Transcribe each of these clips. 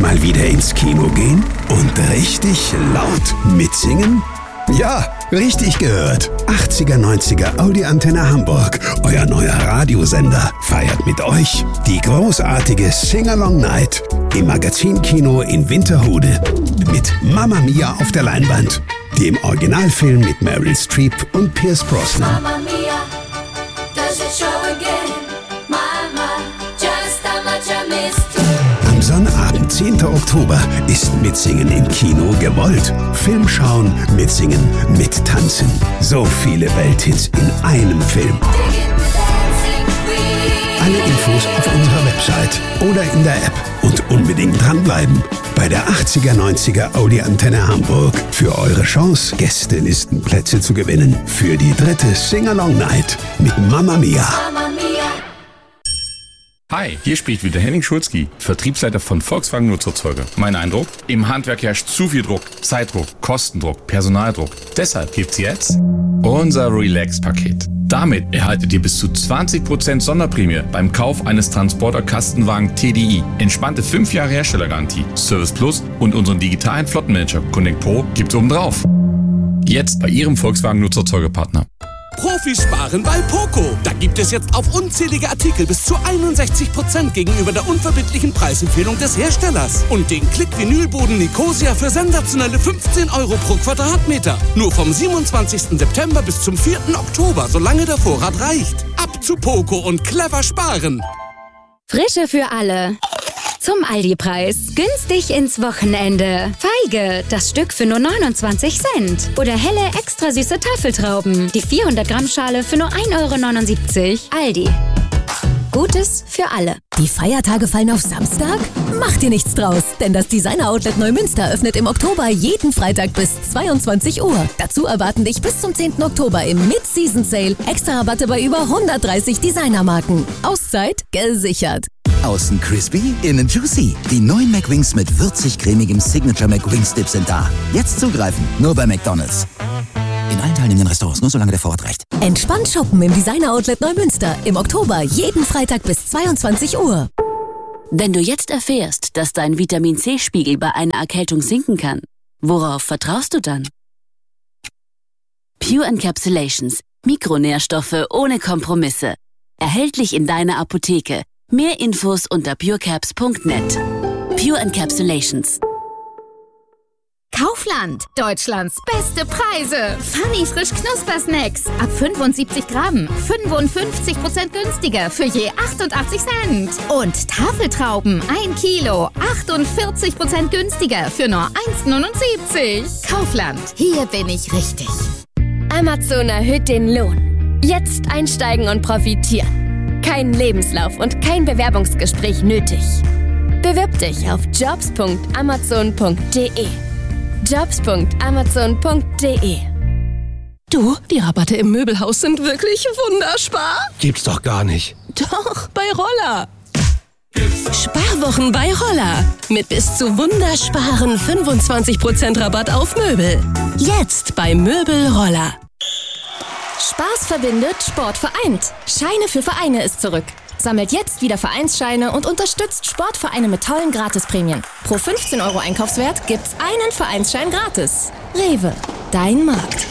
mal wieder ins Kino gehen und richtig laut mitsingen? Ja, richtig gehört. 80er, 90er Audi Antenne Hamburg, euer neuer Radiosender, feiert mit euch die großartige Sing-Along Night im Magazinkino in Winterhude mit Mamma Mia auf der Leinwand, dem Originalfilm mit Meryl Streep und Pierce Brosnan. Mamma Mia, does it show again? Mama, just how much I missed you. Am Sonnabend, 10. Oktober, ist Mitsingen im Kino gewollt. Film schauen, mitsingen, mittanzen. So viele Welthits in einem Film. Alle Infos auf unserer Website oder in der App. Und unbedingt dranbleiben bei der 80er, 90er Audi Antenne Hamburg für eure Chance, Gästelistenplätze zu gewinnen für die 3. Sing-Along Night mit Mamma Mia. Mamma Mia. Hi, hier spricht wieder Henning Schulzki, Vertriebsleiter von Volkswagen Nutzerzeuge. Mein Eindruck? Im Handwerk herrscht zu viel Druck, Zeitdruck, Kostendruck, Personaldruck. Deshalb gibt's jetzt unser Relax-Paket. Damit erhaltet ihr bis zu 20% Sonderprämie beim Kauf eines Transporter-Kastenwagen TDI. Entspannte 5 Jahre Herstellergarantie, Service Plus und unseren digitalen Flottenmanager Connect Pro gibt's obendrauf. Jetzt bei Ihrem Volkswagen Nutzerzeugepartner. Profis sparen bei Poco. Da gibt es jetzt auf unzählige Artikel bis zu 61% gegenüber der unverbindlichen Preisempfehlung des Herstellers. Und den Klick-Vinylboden Nicosia für sensationelle 15 € pro Quadratmeter. Nur vom 27. September bis zum 4. Oktober, solange der Vorrat reicht. Ab zu Poco und clever sparen. Frische für alle. Zum Aldi-Preis. Günstig ins Wochenende. Feige, das Stück für nur 29 Cent. Oder helle, extra süße Tafeltrauben. Die 400 Gramm Schale für nur 1,79 €. Aldi. Gutes für alle. Die Feiertage fallen auf Samstag? Mach dir nichts draus, denn das Designer-Outlet Neumünster öffnet im Oktober jeden Freitag bis 22 Uhr. Dazu erwarten dich bis zum 10. Oktober im Mid-Season-Sale extra Rabatte bei über 130 Designermarken. Auszeit gesichert. Außen crispy, innen juicy. Die neuen McWings mit würzig-cremigem Signature McWings Dip sind da. Jetzt zugreifen, nur bei McDonald's. In allen teilnehmenden Restaurants, nur solange der Vorrat reicht. Entspannt shoppen im Designer-Outlet Neumünster. Im Oktober jeden Freitag bis 22 Uhr. Wenn du jetzt erfährst, dass dein Vitamin-C-Spiegel bei einer Erkältung sinken kann, worauf vertraust du dann? Pure Encapsulations. Mikronährstoffe ohne Kompromisse. Erhältlich in deiner Apotheke. Mehr Infos unter purecaps.net. Pure Encapsulations. Kaufland. Deutschlands beste Preise. Funny frisch Knuspersnacks. Ab 75 Gramm. 55% günstiger für je 88 Cent. Und Tafeltrauben. 1 Kilo. 48% günstiger für nur 1,79 €. Kaufland. Hier bin ich richtig. Amazon erhöht den Lohn. Jetzt einsteigen und profitieren. Kein Lebenslauf und kein Bewerbungsgespräch nötig. Bewirb dich auf jobs.amazon.de. jobs.amazon.de. Du, die Rabatte im Möbelhaus sind wirklich wunderspar. Gibt's doch gar nicht. Doch, bei Roller. Sparwochen bei Roller. Mit bis zu wundersparen 25% Rabatt auf Möbel. Jetzt bei Möbel Roller. Spaß verbindet, Sport vereint. Scheine für Vereine ist zurück. Sammelt jetzt wieder Vereinsscheine und unterstützt Sportvereine mit tollen Gratisprämien. Pro 15 € Einkaufswert gibt's einen Vereinsschein gratis. Rewe, dein Markt.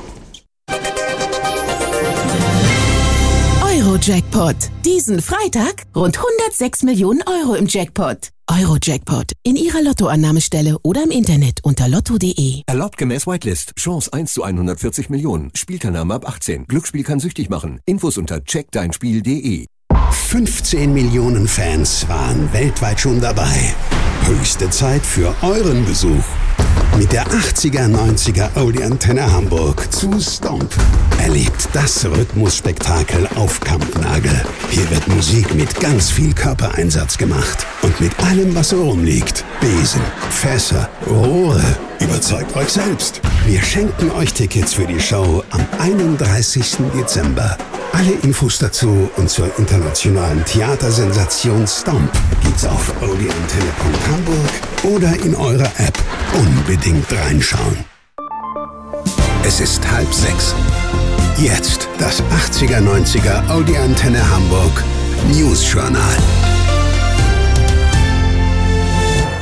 Euro-Jackpot. Diesen Freitag rund 106 Millionen € im Jackpot. Euro-Jackpot. In Ihrer Lottoannahmestelle oder im Internet unter lotto.de. Erlaubt gemäß Whitelist. Chance 1 zu 140 Millionen. Spielteilnahme ab 18. Glücksspiel kann süchtig machen. Infos unter checkdeinspiel.de. 15 Millionen Fans waren weltweit schon dabei. Höchste Zeit für euren Besuch. Mit der 80er, 90er Audi Antenne Hamburg zu Stomp. Erlebt das Rhythmusspektakel auf Kampnagel. Hier wird Musik mit ganz viel Körpereinsatz gemacht. Und mit allem, was so rumliegt. Besen, Fässer, Rohre. Überzeugt euch selbst. Wir schenken euch Tickets für die Show am 31. Dezember. Alle Infos dazu und zur internationalen Theatersensation Stomp gibt's auf audiantenne.hamburg oder in eurer App. Unbedingt reinschauen. Es ist 5:30. Jetzt das 80er, 90er Audi Antenne Hamburg News Journal.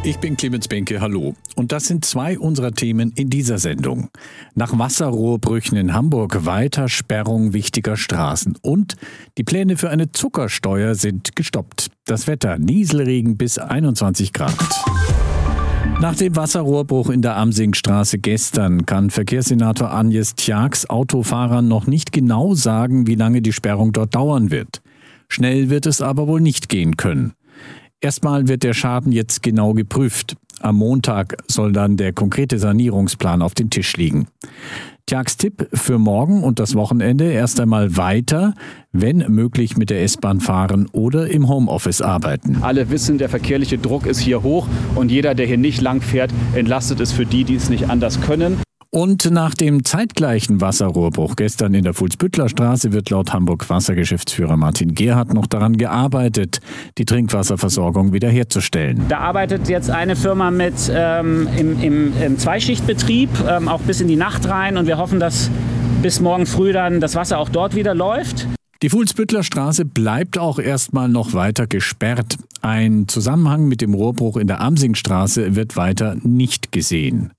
Ich bin Clemens Benke, hallo. Und das sind zwei unserer Themen in dieser Sendung. Nach Wasserrohrbrüchen in Hamburg weiter Sperrung wichtiger Straßen. Und die Pläne für eine Zuckersteuer sind gestoppt. Das Wetter, Nieselregen bis 21 Grad. Nach dem Wasserrohrbruch in der Amsingstraße gestern kann Verkehrssenator Agnes Tjax Autofahrern noch nicht genau sagen, wie lange die Sperrung dort dauern wird. Schnell wird es aber wohl nicht gehen können. Erstmal wird der Schaden jetzt genau geprüft. Am Montag soll dann der konkrete Sanierungsplan auf den Tisch liegen. Tjax Tipp für morgen und das Wochenende: erst einmal weiter, wenn möglich mit der S-Bahn fahren oder im Homeoffice arbeiten. Alle wissen, der verkehrliche Druck ist hier hoch und jeder, der hier nicht lang fährt, entlastet es für die, die es nicht anders können. Und nach dem zeitgleichen Wasserrohrbruch gestern in der Fuhlsbüttler Straße wird laut Hamburg-Wasser-Geschäftsführer Martin Gerhardt noch daran gearbeitet, die Trinkwasserversorgung wiederherzustellen. Da arbeitet jetzt eine Firma mit im Zweischichtbetrieb, auch bis in die Nacht rein, und wir hoffen, dass bis morgen früh dann das Wasser auch dort wieder läuft. Die Fuhlsbüttler Straße bleibt auch erstmal noch weiter gesperrt. Ein Zusammenhang mit dem Rohrbruch in der Amsingstraße wird weiter nicht gesehen.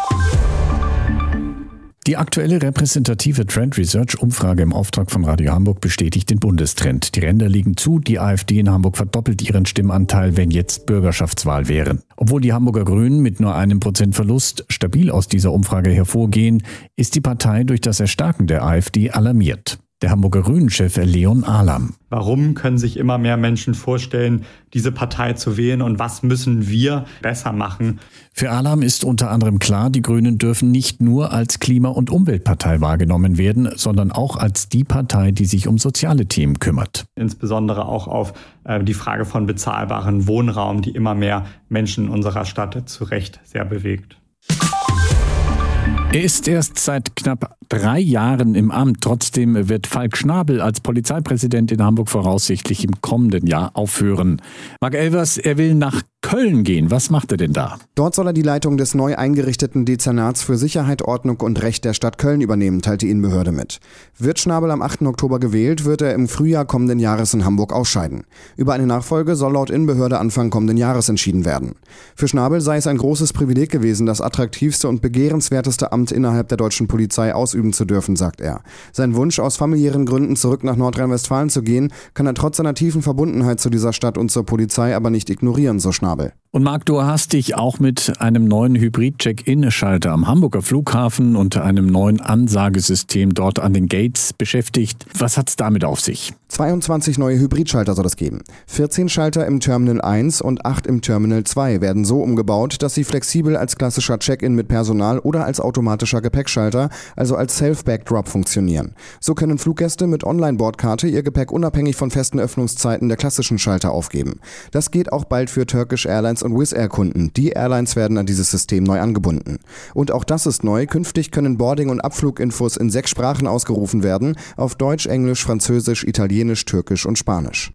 Die aktuelle repräsentative Trend Research Umfrage im Auftrag von Radio Hamburg bestätigt den Bundestrend. Die Ränder liegen zu, die AfD in Hamburg verdoppelt ihren Stimmanteil, wenn jetzt Bürgerschaftswahl wäre. Obwohl die Hamburger Grünen mit nur 1% Verlust stabil aus dieser Umfrage hervorgehen, ist die Partei durch das Erstarken der AfD alarmiert. Der Hamburger Grünen-Chef Leon Alam. Warum können sich immer mehr Menschen vorstellen, diese Partei zu wählen, und was müssen wir besser machen? Für Alam ist unter anderem klar, die Grünen dürfen nicht nur als Klima- und Umweltpartei wahrgenommen werden, sondern auch als die Partei, die sich um soziale Themen kümmert. Insbesondere auch auf die Frage von bezahlbarem Wohnraum, die immer mehr Menschen in unserer Stadt zu Recht sehr bewegt. Er ist erst seit knapp 3 Jahren im Amt. Trotzdem wird Falk Schnabel als Polizeipräsident in Hamburg voraussichtlich im kommenden Jahr aufhören. Marc Elvers, er will nach Köln gehen. Was macht er denn da? Dort soll er die Leitung des neu eingerichteten Dezernats für Sicherheit, Ordnung und Recht der Stadt Köln übernehmen, teilt die Innenbehörde mit. Wird Schnabel am 8. Oktober gewählt, wird er im Frühjahr kommenden Jahres in Hamburg ausscheiden. Über eine Nachfolge soll laut Innenbehörde Anfang kommenden Jahres entschieden werden. Für Schnabel sei es ein großes Privileg gewesen, das attraktivste und begehrenswerteste Amt innerhalb der deutschen Polizei ausüben zu dürfen, sagt er. Sein Wunsch, aus familiären Gründen zurück nach Nordrhein-Westfalen zu gehen, kann er trotz seiner tiefen Verbundenheit zu dieser Stadt und zur Polizei aber nicht ignorieren, so Schnabel. Und Marc, du hast dich auch mit einem neuen Hybrid-Check-In-Schalter am Hamburger Flughafen und einem neuen Ansagesystem dort an den Gates beschäftigt. Was hat's damit auf sich? 22 neue Hybridschalter soll es geben. 14 Schalter im Terminal 1 und 8 im Terminal 2 werden so umgebaut, dass sie flexibel als klassischer Check-In mit Personal oder als automatischer Gepäckschalter, also als Self-Backdrop, funktionieren. So können Fluggäste mit Online-Bordkarte ihr Gepäck unabhängig von festen Öffnungszeiten der klassischen Schalter aufgeben. Das geht auch bald für Turkish Airlines und Wizz Air Kunden. Die Airlines werden an dieses System neu angebunden. Und auch das ist neu. Künftig können Boarding- und Abfluginfos in 6 Sprachen ausgerufen werden: auf Deutsch, Englisch, Französisch, Italienisch, Türkisch und Spanisch.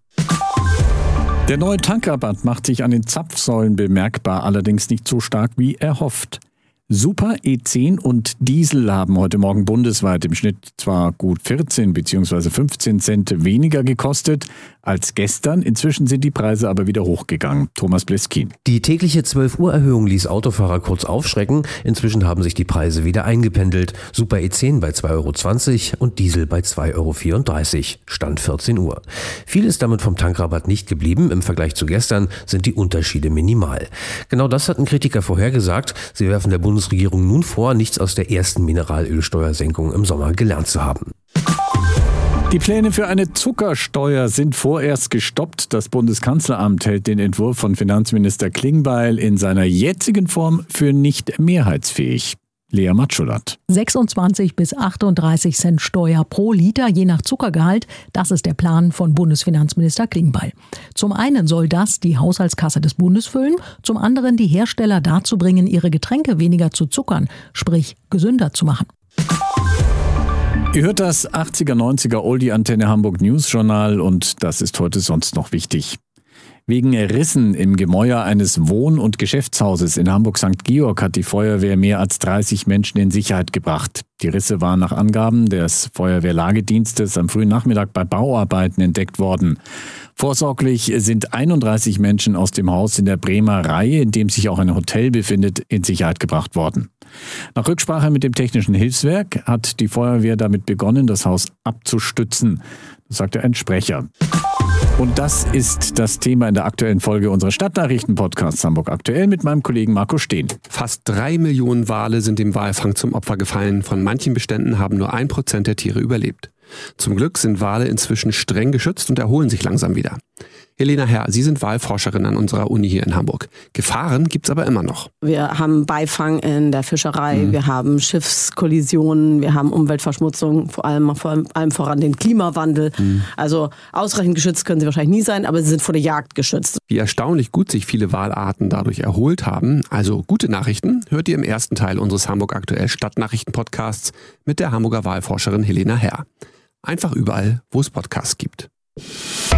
Der neue Tankrabatt macht sich an den Zapfsäulen bemerkbar, allerdings nicht so stark wie erhofft. Super E10 und Diesel haben heute Morgen bundesweit im Schnitt zwar gut 14 bzw. 15 Cent weniger gekostet als gestern. Inzwischen sind die Preise aber wieder hochgegangen. Thomas Bleskin. Die tägliche 12-Uhr-Erhöhung ließ Autofahrer kurz aufschrecken. Inzwischen haben sich die Preise wieder eingependelt. Super E10 bei 2,20 € und Diesel bei 2,34 €. Stand 14 Uhr. Viel ist damit vom Tankrabatt nicht geblieben. Im Vergleich zu gestern sind die Unterschiede minimal. Genau das hatten Kritiker vorhergesagt. Sie werfen der Bundesregierung nun vor, nichts aus der ersten Mineralölsteuersenkung im Sommer gelernt zu haben. Die Pläne für eine Zuckersteuer sind vorerst gestoppt. Das Bundeskanzleramt hält den Entwurf von Finanzminister Klingbeil in seiner jetzigen Form für nicht mehrheitsfähig. Lea Matschulat. 26 bis 38 Cent Steuer pro Liter, je nach Zuckergehalt. Das ist der Plan von Bundesfinanzminister Klingbeil. Zum einen soll das die Haushaltskasse des Bundes füllen, zum anderen die Hersteller dazu bringen, ihre Getränke weniger zu zuckern, sprich gesünder zu machen. Ihr hört das 80er, 90er Oldie Antenne Hamburg News Journal und das ist heute sonst noch wichtig. Wegen Rissen im Gemäuer eines Wohn- und Geschäftshauses in Hamburg-St. Georg hat die Feuerwehr mehr als 30 Menschen in Sicherheit gebracht. Die Risse waren nach Angaben des Feuerwehrlagedienstes am frühen Nachmittag bei Bauarbeiten entdeckt worden. Vorsorglich sind 31 Menschen aus dem Haus in der Bremer Reihe, in dem sich auch ein Hotel befindet, in Sicherheit gebracht worden. Nach Rücksprache mit dem Technischen Hilfswerk hat die Feuerwehr damit begonnen, das Haus abzustützen, sagte ein Sprecher. Und das ist das Thema in der aktuellen Folge unseres Stadtnachrichten-Podcasts Hamburg Aktuell mit meinem Kollegen Marco Steen. Fast 3 Millionen Wale sind dem Walfang zum Opfer gefallen. Von manchen Beständen haben nur 1% der Tiere überlebt. Zum Glück sind Wale inzwischen streng geschützt und erholen sich langsam wieder. Helena Herr, Sie sind Walforscherin an unserer Uni hier in Hamburg. Gefahren gibt's aber immer noch. Wir haben Beifang in der Fischerei, wir haben Schiffskollisionen, wir haben Umweltverschmutzung, vor allem voran den Klimawandel. Also ausreichend geschützt können sie wahrscheinlich nie sein, aber sie sind vor der Jagd geschützt. Wie erstaunlich gut sich viele Walarten dadurch erholt haben, also gute Nachrichten, hört ihr im ersten Teil unseres Hamburg Aktuell Stadtnachrichten-Podcasts mit der Hamburger Walforscherin Helena Herr. Einfach überall, wo es Podcasts gibt.